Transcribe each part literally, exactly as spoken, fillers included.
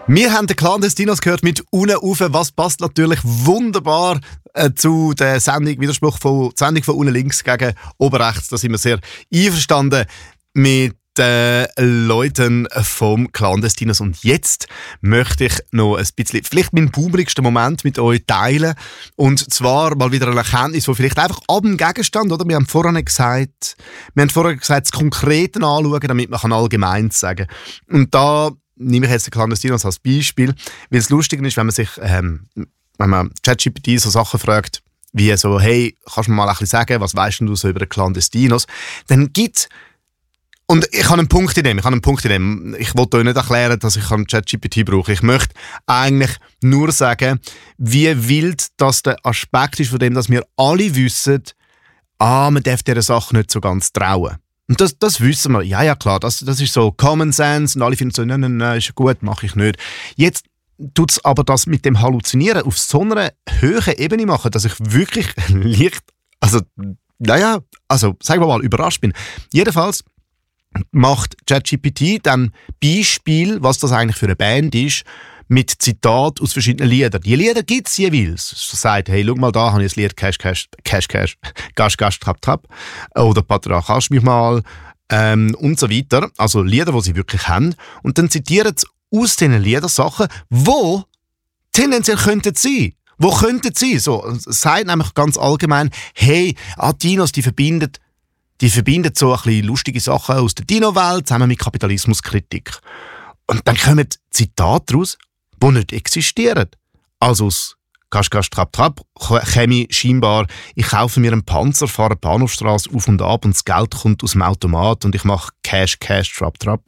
Wir haben den Clandestinos gehört mit «Unten rauf», was passt natürlich wunderbar äh, zu der Sendung, Widerspruch von, Sendung von «Unten links» gegen «Oben rechts». Da sind wir sehr einverstanden mit den Leuten vom Clandestinos. Und jetzt möchte ich noch ein bisschen, vielleicht meinen baumeligsten Moment mit euch teilen. Und zwar mal wieder eine Erkenntnis, die vielleicht einfach ab dem Gegenstand, oder? Wir haben vorhin gesagt, wir haben vorhin gesagt, das Konkrete anschauen, damit man allgemein sagen kann. Und da nehme ich jetzt den Clandestinos als Beispiel, weil es lustig ist, wenn man sich, ähm, wenn man ChatGPT so Sachen fragt, wie so, hey, kannst du mir mal ein bisschen sagen, was weißt du so über den Clandestinos? Dann gibt und ich habe einen Punkt in dem, ich habe einen Punkt in dem. Ich wollte euch nicht erklären, dass ich ChatGPT brauche. Ich möchte eigentlich nur sagen, wie wild das der Aspekt ist von dem, dass wir alle wissen, ah, man darf dieser Sache nicht so ganz trauen. Und das, das wissen wir. Ja, ja, klar, das, das ist so Common Sense und alle finden so, nein, nein, nein, ist gut, mache ich nicht. Jetzt tut es aber das mit dem Halluzinieren auf so einer hohen Ebene machen, dass ich wirklich leicht, also, naja, also, sagen wir mal, überrascht bin. Jedenfalls macht ChatGPT dann Beispiel, was das eigentlich für eine Band ist, mit Zitat aus verschiedenen Liedern. Die Lieder gibt es jeweils. Es sagt, hey, schau mal, da habe ich das Lied Cash, Cash, Cash, Cash, Gasch, Gasch, Trap, Trap oder Patriarch, kannst mich mal ähm, und so weiter. Also Lieder, die sie wirklich haben. Und dann zitieren sie aus diesen Liedern Sachen, wo tendenziell könnten sein. Wo könnten sie? So, es sagt nämlich ganz allgemein, hey, ah, Dinos, die verbinden Die verbindet so ein bisschen lustige Sachen aus der Dino-Welt zusammen mit Kapitalismuskritik. Und dann kommen Zitate raus, die nicht existieren. Also aus «Gasch, Gasch, Trap, Trap» käme scheinbar, ich kaufe mir einen Panzer, fahre die Bahnhofstrasse auf und ab und das Geld kommt aus dem Automat und ich mache «Cash, Cash, Trap, Trap».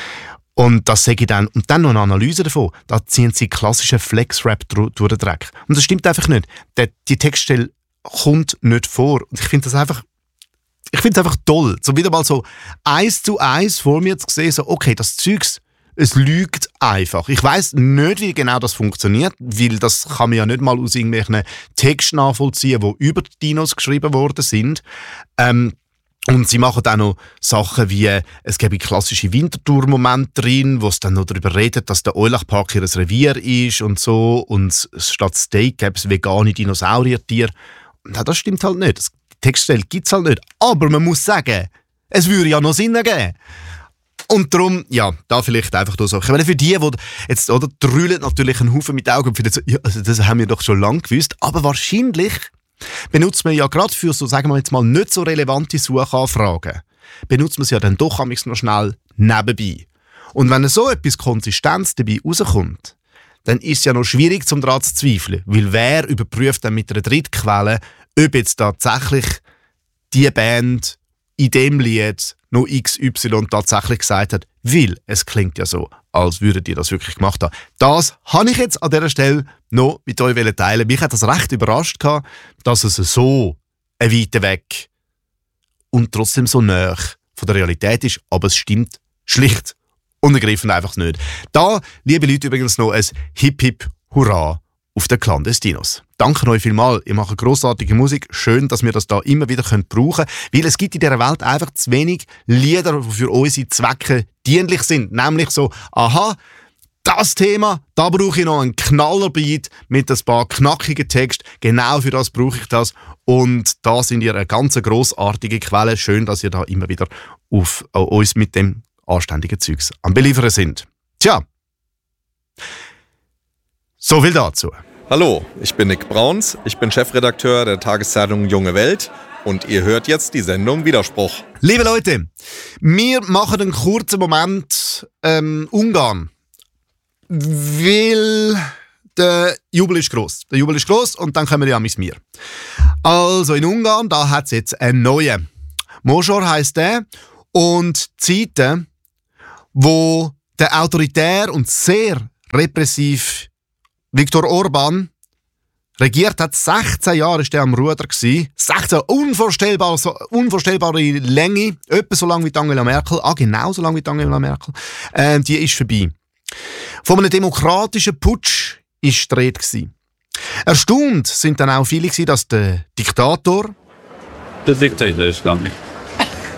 Und das sage ich dann. Und dann noch eine Analyse davon. Da ziehen sie klassischen Flex-Rap durch den Dreck. Und das stimmt einfach nicht. Die Textstelle kommt nicht vor. Und ich finde das einfach Ich finde es einfach toll, so wieder mal so eins zu eins vor mir zu sehen, so, okay, das Zeugs, es lügt einfach. Ich weiss nicht, wie genau das funktioniert, weil das kann man ja nicht mal aus irgendwelchen Texten nachvollziehen, die über die Dinos geschrieben worden sind. Ähm, und sie machen auch noch Sachen wie, es gäbe klassische Wintertour-Momente drin, wo es dann noch darüber redet, dass der Eulachpark ihr Revier ist und so, und statt Steak gäbe es vegane Dinosauriertiere. Na, das stimmt halt nicht. Das Textstelle gibt es halt nicht. Aber man muss sagen, es würde ja noch Sinn ergeben. Und darum, ja, da vielleicht einfach so. Ich meine, für die, die jetzt, oder, drüllen natürlich einen Haufen mit Augen und finden so, ja, also das haben wir doch schon lange gewusst. Aber wahrscheinlich benutzt man ja gerade für so, sagen wir jetzt mal, nicht so relevante Suchanfragen, benutzt man es ja dann doch amigs noch schnell nebenbei. Und wenn so etwas Konsistenz dabei rauskommt, dann ist es ja noch schwierig, zum daran zu zweifeln. Weil wer überprüft dann mit einer Drittquelle, ob jetzt tatsächlich die Band in dem Lied noch X Y tatsächlich gesagt hat, weil es klingt ja so, als würden die das wirklich gemacht haben. Das habe ich jetzt an dieser Stelle noch mit euch teilen. Mich hat das recht überrascht, dass es so weit weg und trotzdem so nah von der Realität ist, aber es stimmt schlicht und ergreifend einfach nicht. Da, liebe Leute, übrigens noch ein Hip-Hip-Hurra auf den Clandestinos. Danke euch vielmals. Ihr macht grossartige Musik. Schön, dass wir das da immer wieder brauchen können. Weil es gibt in dieser Welt einfach zu wenig Lieder, die für unsere Zwecke dienlich sind. Nämlich so, aha, das Thema, da brauche ich noch einen Knallerbeat mit ein paar knackigen Texten. Genau für das brauche ich das. Und da sind ihr eine ganz grossartige Quelle. Schön, dass ihr da immer wieder auf uh, uns mit dem anständigen Zeugs am Beliefern sind. Tja, so viel dazu. Hallo, ich bin Nick Brauns, ich bin Chefredakteur der Tageszeitung Junge Welt und ihr hört jetzt die Sendung Widerspruch. Liebe Leute, wir machen einen kurzen Moment ähm, Ungarn, weil der Jubel ist gross. Der Jubel ist gross und dann kommen wir ja mit mir. Also in Ungarn, da hat es jetzt einen neuen. Mosor heisst der und die Zeiten, wo der autoritär und sehr repressiv Viktor Orban regiert hat, sechzehn Jahre war er am Ruder. sechzehn, unvorstellbar, so, unvorstellbare Länge, etwa so lange wie Angela Merkel, ah, genau so lange wie Angela Merkel, äh, die ist vorbei. Von einem demokratischen Putsch war die Rede. Erstaunt sind dann auch viele, dass der Diktator, der Diktator ist gar nicht.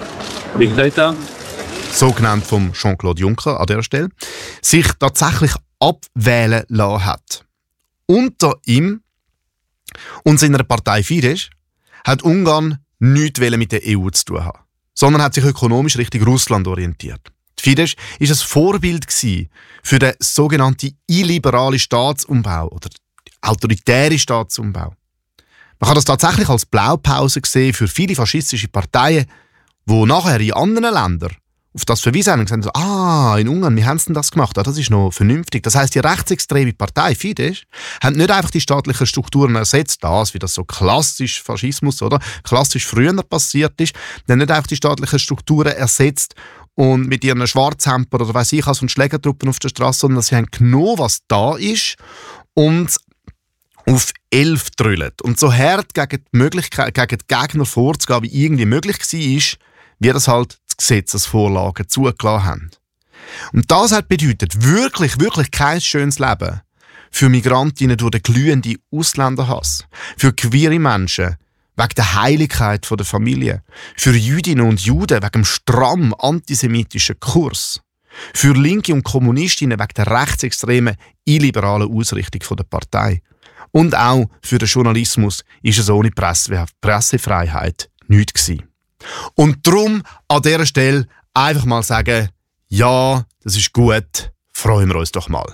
Diktator? so genannt von Jean-Claude Juncker an dieser Stelle, sich tatsächlich abwählen lassen hat. Unter ihm und seiner Partei Fidesz hat Ungarn nichts mit der E U zu tun haben, sondern hat sich ökonomisch Richtung Russland orientiert. Die Fidesz war ein Vorbild für den sogenannten illiberalen Staatsumbau oder autoritären Staatsumbau. Man kann das tatsächlich als Blaupause sehen für viele faschistische Parteien, die nachher in anderen Ländern auf das verwiesen haben und gesagt haben, ah, in Ungarn, wie haben sie denn das gemacht? Ah, das ist noch vernünftig. Das heisst, die rechtsextreme Partei Fidesz haben nicht einfach die staatlichen Strukturen ersetzt, das, wie das so klassisch Faschismus, oder? Klassisch früher passiert ist. Die haben nicht einfach die staatlichen Strukturen ersetzt und mit ihren Schwarzhemper oder weiss ich was und Schlägertruppen auf der Straße, sondern sie haben genommen, was da ist und auf elf drüllt. Und so hart gegen die Möglichkeit, gegen die Gegner vorzugehen, wie irgendwie möglich war, wie das halt die Gesetzesvorlagen zugelassen haben. Und das hat bedeutet wirklich, wirklich kein schönes Leben für Migrantinnen durch den glühenden Ausländerhass, für queere Menschen wegen der Heiligkeit der Familie, für Jüdinnen und Juden wegen dem stramm antisemitischen Kurs, für Linke und Kommunistinnen wegen der rechtsextremen, illiberalen Ausrichtung der Partei. Und auch für den Journalismus ist es ohne Presse- Pressefreiheit nichts gewesen. Und darum an dieser Stelle einfach mal sagen, ja, das ist gut, freuen wir uns doch mal.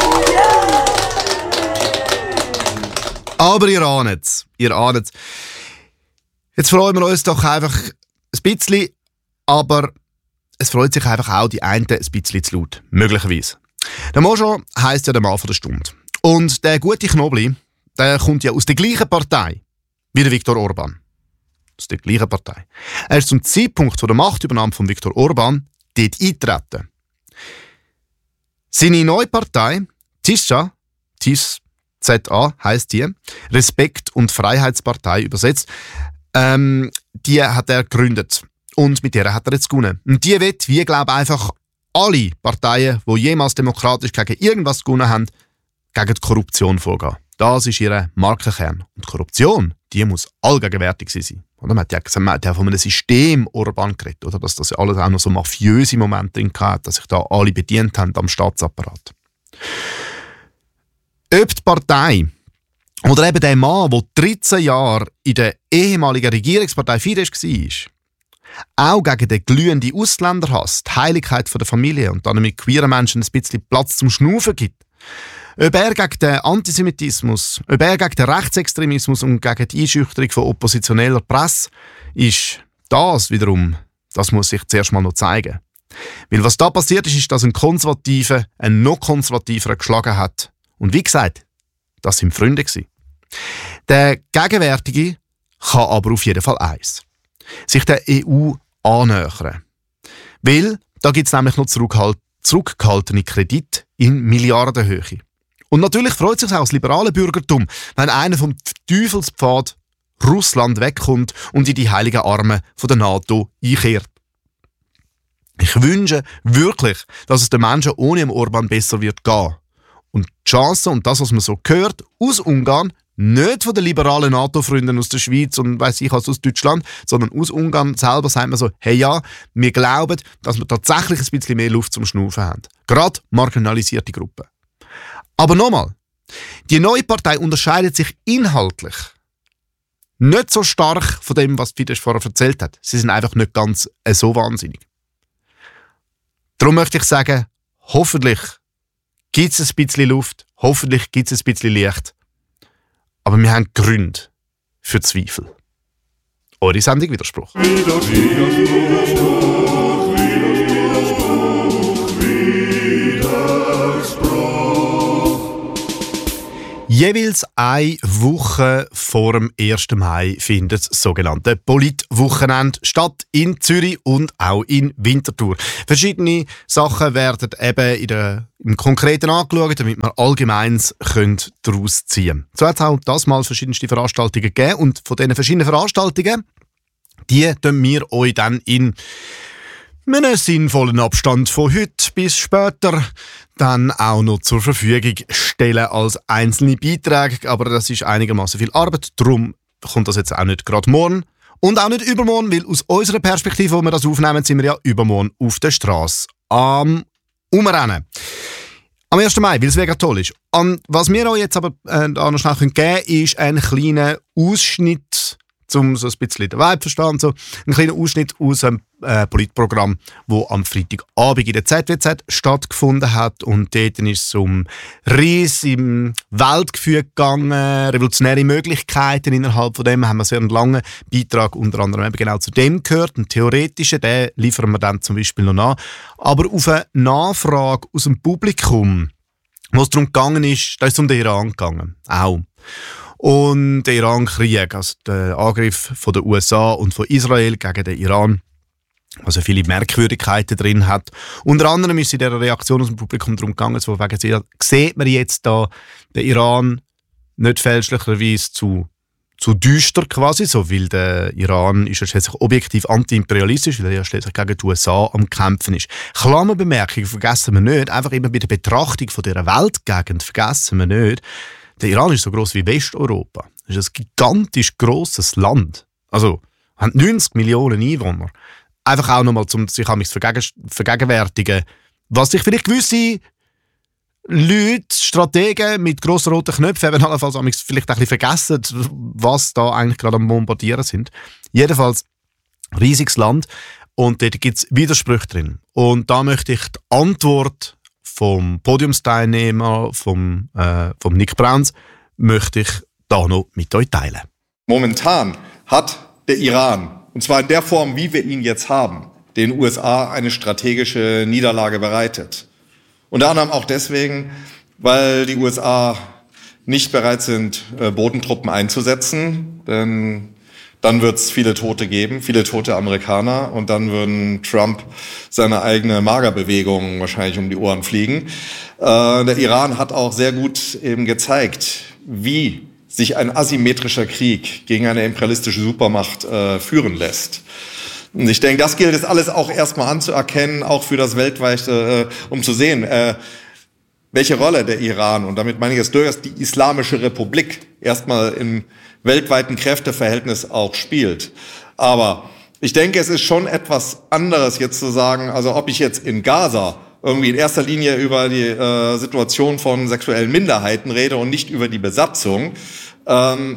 Aber ihr ahnt es, ihr ahnt es. Jetzt freuen wir uns doch einfach ein bisschen, aber es freut sich einfach auch die einen ein bisschen zu laut, möglicherweise. Der Mojo heisst ja der Mann von der Stunde. Und der gute Knobli, der kommt ja aus der gleichen Partei wie der Viktor Orban. Aus der gleichen Partei. Er ist zum Zeitpunkt der Machtübernahme von Viktor Orban dort eingetreten. Seine neue Partei, Tisza, Tis, Z A heisst die, Respekt- und Freiheitspartei übersetzt, ähm, die hat er gegründet. Und mit der hat er jetzt gewonnen. Und die wird, wie glaube einfach alle Parteien, die jemals demokratisch gegen irgendwas gewonnen haben, gegen die Korruption vorgehen. Das ist ihr Markenkern. Und Korruption, die muss allgegenwärtig sein. Oder? Man hat ja, man hat ja von einem System Orban geredet, oder? Dass das alles auch noch so mafiöse Momente drin hat, dass sich da alle bedient haben am Staatsapparat. Ob die Partei oder eben der Mann, der dreizehn Jahre in der ehemaligen Regierungspartei Fidesz war, auch gegen den glühenden Ausländerhass, die Heiligkeit der Familie und dann mit queeren Menschen ein bisschen Platz zum Schnaufen gibt, ob er gegen den Antisemitismus, ob er gegen den Rechtsextremismus und gegen die Einschüchterung von oppositioneller Presse ist, das wiederum, das muss sich zuerst mal noch zeigen. Weil was da passiert ist, ist, dass ein Konservativer einen noch konservativer geschlagen hat. Und wie gesagt, das sind Freunde gewesen. Der Gegenwärtige kann aber auf jeden Fall eins: sich der E U annähern. Weil da gibt es nämlich noch zurückhalt- zurückgehaltene Kredite in Milliardenhöhe. Und natürlich freut sich auch das liberale Bürgertum, wenn einer vom Teufelspfad Russland wegkommt und in die heiligen Arme von der NATO einkehrt. Ich wünsche wirklich, dass es den Menschen ohne den Orban besser wird gehen. Und die Chance und das, was man so hört, aus Ungarn, nicht von den liberalen NATO-Freunden aus der Schweiz und weiss ich was aus Deutschland, sondern aus Ungarn selber sagt man so, hey ja, wir glauben, dass wir tatsächlich ein bisschen mehr Luft zum Schnaufen haben. Gerade marginalisierte Gruppen. Aber nochmal, die neue Partei unterscheidet sich inhaltlich nicht so stark von dem, was Fidesz vorher erzählt hat. Sie sind einfach nicht ganz äh, so wahnsinnig. Darum möchte ich sagen, hoffentlich gibt es ein bisschen Luft, hoffentlich gibt es ein bisschen Licht. Aber wir haben Gründe für Zweifel. Eure Sendung Widerspruch. Widerspruch, Widerspruch, Widerspruch, Widerspruch. Jeweils eine Woche vor dem ersten Mai findet das sogenannte Politwochenende statt in Zürich und auch in Winterthur. Verschiedene Sachen werden eben in der, im Konkreten angeschaut, damit man Allgemeines daraus ziehen können. So hat es auch das mal verschiedenste Veranstaltungen gegeben und von diesen verschiedenen Veranstaltungen, die stellen wir euch dann in einem sinnvollen Abstand von heute bis später dann auch noch zur Verfügung stellen als einzelne Beiträge. Aber das ist einigermaßen viel Arbeit, darum kommt das jetzt auch nicht gerade morgen und auch nicht übermorgen, weil aus unserer Perspektive, wo wir das aufnehmen, sind wir ja übermorgen auf der Straße am Umrennen. Am ersten Mai, weil es mega toll ist. Und was wir euch jetzt aber äh, da noch schnell geben können, ist ein kleiner Ausschnitt, um so ein bisschen den Vibe zu verstehen, so ein kleiner Ausschnitt aus einem äh, Politprogramm, das am Freitagabend in der Z W Z stattgefunden hat. Und dort ist es um Riss im Weltgefüge gegangen, revolutionäre Möglichkeiten. Innerhalb von dem haben wir sehr einen langen Beitrag unter anderem eben genau zu dem gehört, einen theoretischen, den liefern wir dann zum Beispiel noch nach. Aber auf eine Nachfrage aus dem Publikum, wo es darum gegangen ist, da ist es um den Iran gegangen, auch. Und der Iran-Krieg, also der Angriff von den U S A und von Israel gegen den Iran, was also viele Merkwürdigkeiten drin hat. Unter anderem ist in dieser Reaktion aus dem Publikum darum gegangen, so wegen, sieht man jetzt da den Iran nicht fälschlicherweise zu, zu düster quasi, so, weil der Iran ist ja schließlich objektiv anti-imperialistisch, weil er ja schließlich gegen die U S A am Kämpfen ist. Klammerbemerkung, vergessen wir nicht, einfach immer bei der Betrachtung von dieser Weltgegend vergessen wir nicht, der Iran ist so gross wie Westeuropa. Das ist ein gigantisch grosses Land. Also, hat neunzig Millionen Einwohner. Einfach auch nochmal, um sich zu vergegen, vergegenwärtigen, was sich vielleicht gewisse Leute, Strategen mit grossen roten Knöpfen eben allenfalls vielleicht ein bisschen vergessen, was da eigentlich gerade am Bombardieren sind. Jedenfalls riesiges Land und dort gibt es Widersprüche drin. Und da möchte ich die Antwort vom Podiumsteilnehmer, vom, äh, vom Nick Brauns, möchte ich da noch mit euch teilen. Momentan hat der Iran, und zwar in der Form, wie wir ihn jetzt haben, den U S A eine strategische Niederlage bereitet. Unter anderem auch deswegen, weil die U S A nicht bereit sind, Bodentruppen einzusetzen, denn dann wird es viele Tote geben, viele tote Amerikaner, und dann würden Trump seine eigene Magerbewegung wahrscheinlich um die Ohren fliegen. Äh, der Iran hat auch sehr gut eben gezeigt, wie sich ein asymmetrischer Krieg gegen eine imperialistische Supermacht äh, führen lässt. Und ich denke, das gilt es alles auch erstmal anzuerkennen, auch für das weltweite, äh, um zu sehen, äh, welche Rolle der Iran, und damit meine ich jetzt durchaus die Islamische Republik, erstmal im weltweiten Kräfteverhältnis auch spielt. Aber ich denke, es ist schon etwas anderes jetzt zu sagen, also ob ich jetzt in Gaza irgendwie in erster Linie über die äh, Situation von sexuellen Minderheiten rede und nicht über die Besatzung, ähm,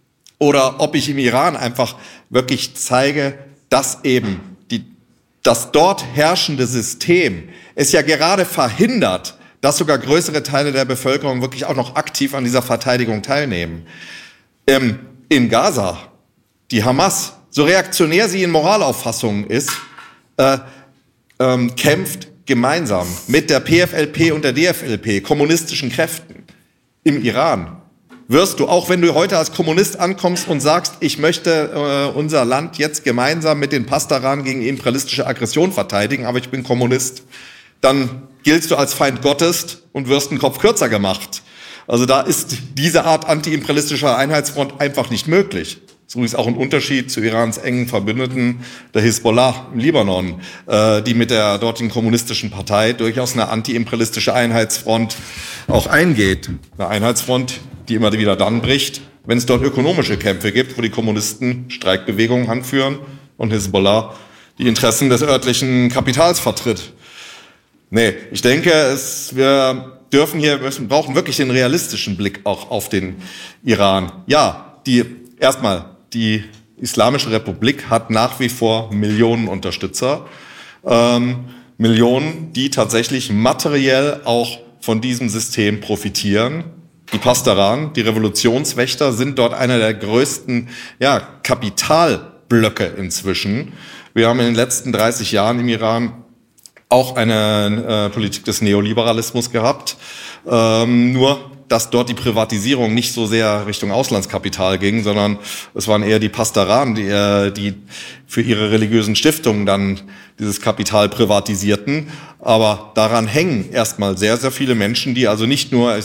oder ob ich im Iran einfach wirklich zeige, dass eben die, das dort herrschende System es ja gerade verhindert, dass sogar größere Teile der Bevölkerung wirklich auch noch aktiv an dieser Verteidigung teilnehmen. Ähm, in Gaza, die Hamas, so reaktionär sie in Moralauffassungen ist, äh, ähm, kämpft gemeinsam mit der P F L P und der D F L P, kommunistischen Kräften. Im Iran wirst du, auch wenn du heute als Kommunist ankommst und sagst, ich möchte äh, unser Land jetzt gemeinsam mit den Pastaran gegen imperialistische Aggression verteidigen, aber ich bin Kommunist, dann giltst du als Feind Gottes und wirst einen Kopf kürzer gemacht. Also da ist diese Art anti-imperialistischer Einheitsfront einfach nicht möglich. Das ist übrigens auch ein Unterschied zu Irans engen Verbündeten, der Hisbollah im Libanon, äh, die mit der dortigen kommunistischen Partei durchaus eine anti-imperialistische Einheitsfront auch eingeht. Eine Einheitsfront, die immer wieder dann bricht, wenn es dort ökonomische Kämpfe gibt, wo die Kommunisten Streikbewegungen anführen und Hisbollah die Interessen des örtlichen Kapitals vertritt. Nee, ich denke, es, wir dürfen hier, wir brauchen wirklich den realistischen Blick auch auf den Iran. Ja, die, erstmal, die Islamische Republik hat nach wie vor Millionen Unterstützer, ähm, Millionen, die tatsächlich materiell auch von diesem System profitieren. Die Pastaran, die Revolutionswächter, sind dort einer der größten, ja, Kapitalblöcke inzwischen. Wir haben in den letzten dreißig Jahren im Iran auch eine äh, Politik des Neoliberalismus gehabt, ähm, nur dass dort die Privatisierung nicht so sehr Richtung Auslandskapital ging, sondern es waren eher die Pastaran, die, äh, die für ihre religiösen Stiftungen dann dieses Kapital privatisierten. Aber daran hängen erstmal sehr, sehr viele Menschen, die also nicht nur